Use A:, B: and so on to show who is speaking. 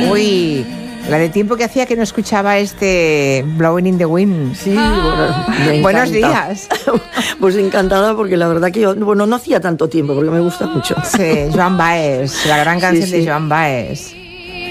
A: Uy, la de tiempo que hacía que no escuchaba este Blowing in the Wind.
B: Sí, bueno,
A: Buenos días.
B: Pues encantada porque la verdad que yo, no hacía tanto tiempo porque me gusta mucho.
A: Sí, Joan Baez, la gran canción
B: Sí.
A: de Joan Baez.